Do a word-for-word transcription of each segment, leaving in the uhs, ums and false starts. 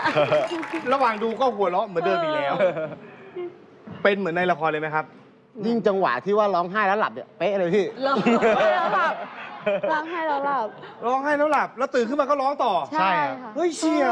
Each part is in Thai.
ระหว่างดูก็หัวเราะเหมือนเดิมอีกแล้ว เป็นเหมือนในละครเลยไหมครับยิ่งจังหวะที่ว่าร้องไห้แล้วหลับเนี่ยเป๊ะเลยพี่ร้องไห้แล้วหลับร้องไห้แล้วหลับร้องไห้แล้วหลับแล้วตื่นขึ้นมาก็ร้องต่อใช่ค่ะเฮ้ยเฉียบ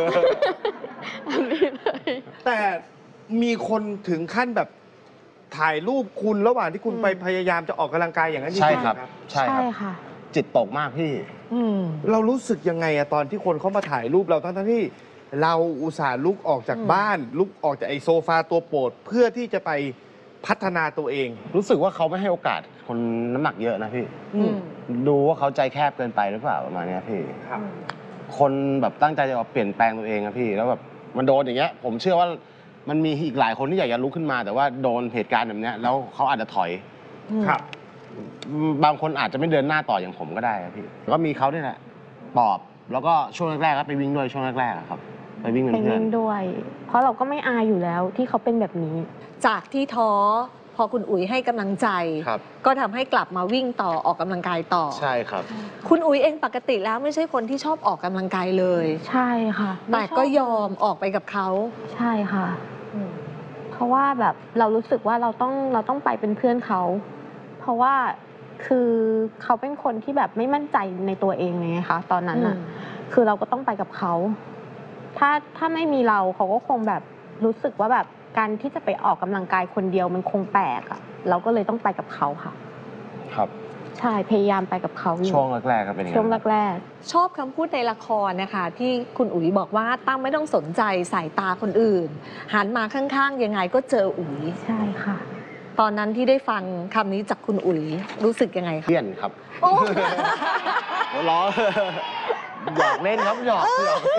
แต่มีคนถึงขั้นแบบถ่ายรูปคุณระหว่างที่คุณไปพยายามจะออกกำลังกายอย่างนั้นจริงๆใช่ครับใช่ค่ะจิตตกมากพี่เรารู้สึกยังไงอะตอนที่คนเขามาถ่ายรูปเราทั้งที่เราอุตส่าห์ลุกออกจากบ้านลุกออกจากไอโซฟาตัวโปรดเพื่อที่จะไปพัฒนาตัวเองรู้สึกว่าเขาไม่ให้โอกาสคนน้ำหนักเยอะนะพี่ดูว่าเขาใจแคบเกินไปหรือเปล่าประมาณนี้พี่คนแบบตั้งใจจะเปลี่ยนแปลงตัวเองนะพี่แล้วแบบมันโดนอย่างเงี้ยผมเชื่อว่ามันมีอีกหลายคนที่อยากจะลุกขึ้นมาแต่ว่าโดนเหตุการณ์แบบนี้แล้วเขาอาจจะถอยครับบางคนอาจจะไม่เดินหน้าต่ออย่างผมก็ได้ครับพี่ก็มีเขาเนี่ยแหละปอบแล้วก็ช่วงแรกๆก็ไปวิ่งด้วยช่วงแรกๆครับไปวิ่งเป็นเพื่อนด้วยเพราะเราก็ไม่อายอยู่แล้วที่เขาเป็นแบบนี้จากที่ท้อพอคุณอุ๋ยให้กำลังใจก็ทำให้กลับมาวิ่งต่อออกกำลังกายต่อใช่ครับคุณอุ๋ยเองปกติแล้วไม่ใช่คนที่ชอบออกกำลังกายเลยใช่ค่ะแต่ก็ยอมออกไปกับเขาใช่ค่ะเพราะว่าแบบเรารู้สึกว่าเราต้องเราต้องไปเป็นเพื่อนเขาเพราะว่าคือเขาเป็นคนที่แบบไม่มั่นใจในตัวเองไงคะตอนนั้นอ่ะคือเราก็ต้องไปกับเขาถ้าถ้าไม่มีเราเขาก็คงแบบรู้สึกว่าแบบการที่จะไปออกกำลังกายคนเดียวมันคงแปลกอ่ะเราก็เลยต้องไปกับเขาค่ะครับใช่พยายามไปกับเขาช่วงแรกๆก็เป็นอย่างนั้นช่วงแรกๆชอบคำพูดในละครนะคะที่คุณอุ๋ยบอกว่าตั้มไม่ต้องสนใจสายตาคนอื่นหันมาข้างๆยังไงก็เจออุ๋ยใช่ค่ะตอนนั้นที่ได้ฟังคำนี้จากคุณอุ๋ยรู้สึกยังไงคะเลี่ยนครับล้อหยอกเล่นครับหยอกหยอก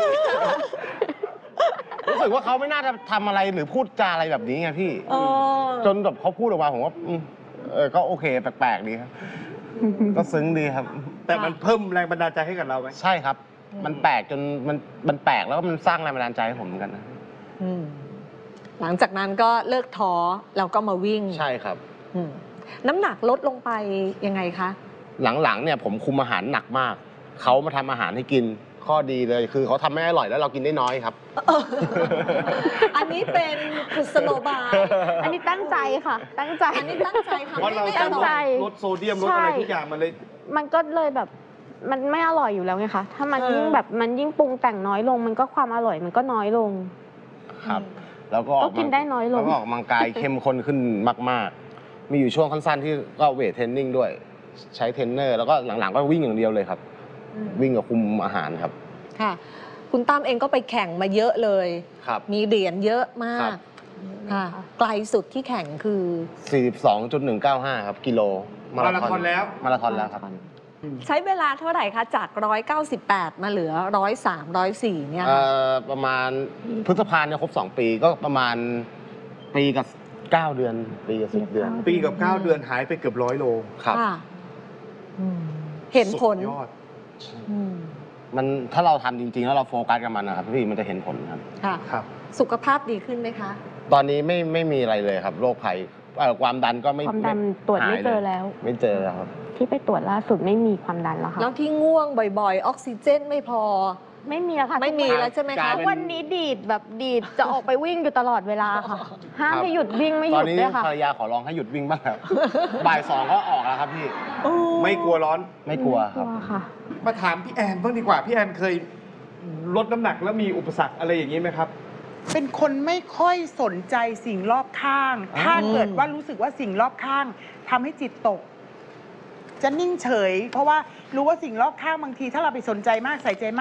รู้สึกว่าเขาไม่น่าจะทำอะไรหรือพูดจาอะไรแบบนี้ไงพี่จนแบบเขาพูดออกมาผมว่าเออก็โอเคแปลกๆดีครับก็ซึ้งดีครับแต่มันเพิ่มแรงบันดาลใจให้กับเราไหมใช่ครับมันแปลกจนมันมันแปลกแล้วก็มันสร้างแรงบันดาลใจให้ผมเหมือนกันนะหลังจากนั้นก็เลิกท้อแล้วก็มาวิ่งใช่ครับน้ำหนักลดลงไปยังไงคะหลังๆเนี่ยผมคุมอาหารหนักมากเขามาทำอาหารให้กินข้อดีเลยคือเขาทำไม่อร่อยแล้วเรากินได้น้อยครับอันนี้เป็นกุศโลบายอันนี้ตั้งใจค่ะตั้งใจอันนี้ตั้งใจค่ะเพราะเราตั้งใจลดโซเดียมลดอะไรทุกอย่างมันเลยมันก็เลยแบบมันไม่อร่อยอยู่แล้วไงคะถ้ามันยิ่งแบบมันยิ่งปรุงแต่งน้อยลงมันก็ความอร่อยมันก็น้อยลงครับแล้วก็กินได้น้อยลงแล้วก็ออกกำลังกายเข้มข้นขึ้นมากๆมีอยู่ช่วงสั้นๆที่ก็เวทเทรนนิ่งด้วยใช้เทรนเนอร์แล้วก็หลังๆก็วิ่งอย่างเดียวเลยครับวิ่งกับคุมอาหารครับค่ะคุณตั้มเองก็ไปแข่งมาเยอะเลยครับมีเหรียญเยอะมากค่ะไกลสุดที่แข่งคือสี่สิบสองจุดหนึ่งเก้าห้า ครับกิโลมาราธอนแล้วมาราธอนแล้วครับใช้เวลาเท่าไหร่คะจากหนึ่งร้อยเก้าสิบแปดมาเหลือหนึ่งร้อยสาม หนึ่งร้อยสี่เนี่ยประมาณพฤษภาคมเนี่ยครบสองปีก็ประมาณปีกับเก้าเดือนปีกับสิบเดือนปีกับเก้าเดือนหายไปเกือบร้อยโลครับเห็นผลยอดมันถ้าเราทำจริงๆแล้วเราโฟกัสกับมันนะครับพี่มันจะเห็นผลครับค่ะครับสุขภาพดีขึ้นไหมคะตอนนี้ไม่ไม่มีอะไรเลยครับโรคภัยความดันก็ไม่ความดันตรวจไม่เจอแล้วไม่เจอแล้วครับที่ไปตรวจล่าสุดไม่มีความดันแล้วค่ะแล้วที่ง่วงบ่อยๆออกซิเจนไม่พอไม่มีแล้วค่ะไม่มีแล้วใช่ไหมคะวันนี้ดีดแบบดีดจะออกไปวิ่งอยู่ตลอดเวลาค่ะห้ามให้หยุดวิ่งไม่หยุดเลยค่ะตอนนี้ภรรยาขอร้องให้หยุดวิ่งบ้างครับบ่ายสองก็ออกแล้วครับพี่ไม่กลัวร้อนไม่กลัวครับมาถามพี่แอนบ้างดีกว่าพี่แอนเคยลดน้ำหนักแล้วมีอุปสรรคอะไรอย่างนี้ไหมครับเป็นคนไม่ค่อยสนใจสิ่งรอบข้างถ้าเกิดว่ารู้สึกว่าสิ่งรอบข้างทำให้จิตตกจะนิ่งเฉยเพราะว่ารู้ว่าสิ่งรอบข้างบางทีถ้าเราไปสนใจมากใส่ใจมาก